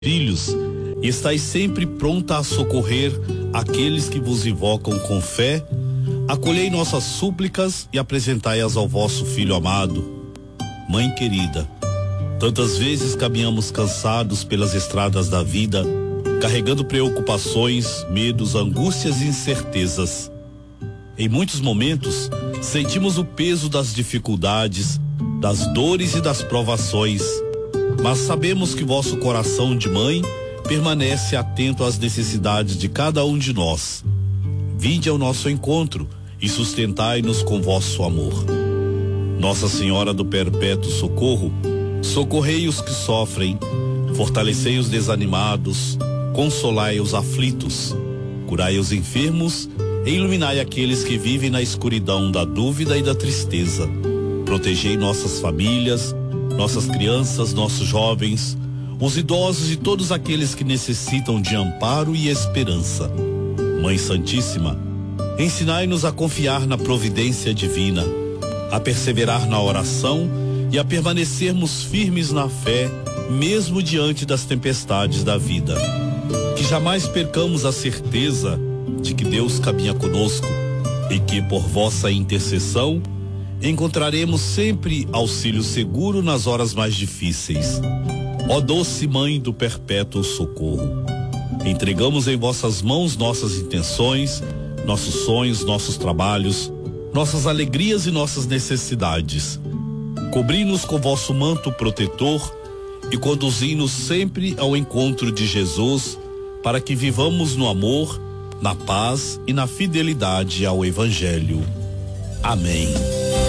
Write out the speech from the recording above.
filhos, e estais sempre pronta a socorrer aqueles que vos invocam com fé, acolhei nossas súplicas e apresentai-as ao vosso Filho amado. Mãe querida, tantas vezes caminhamos cansados pelas estradas da vida, carregando preocupações, medos, angústias e incertezas. Em muitos momentos, sentimos o peso das dificuldades, das dores e das provações, mas sabemos que vosso coração de mãe permanece atento às necessidades de cada um de nós. Vinde ao nosso encontro e sustentai-nos com vosso amor. Nossa Senhora do Perpétuo Socorro, socorrei os que sofrem, fortalecei os desanimados, consolai os aflitos, curai os enfermos e iluminai aqueles que vivem na escuridão da dúvida e da tristeza. Protegei nossas famílias, nossas crianças, nossos jovens, os idosos e todos aqueles que necessitam de amparo e esperança. Mãe Santíssima, ensinai-nos a confiar na providência divina, a perseverar na oração e a permanecermos firmes na fé, mesmo diante das tempestades da vida. Que jamais percamos a certeza de que Deus caminha conosco e que, por vossa intercessão, encontraremos sempre auxílio seguro nas horas mais difíceis. Ó doce Mãe do Perpétuo Socorro, entregamos em vossas mãos nossas intenções, nossos sonhos, nossos trabalhos, nossas alegrias e nossas necessidades. Cobri-nos com vosso manto protetor e conduzi-nos sempre ao encontro de Jesus, para que vivamos no amor, na paz e na fidelidade ao Evangelho. Amém.